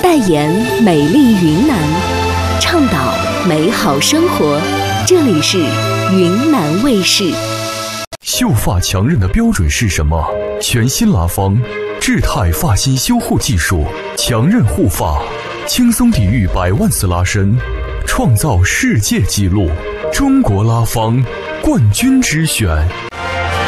代言美丽云南，倡导美好生活。这里是云南卫视。 秀发强韧的标准是什么？全新拉芳智泰发型修护技术，强韧护发，轻松抵御100万次拉伸，创造世界纪录。中国拉芳冠军之选。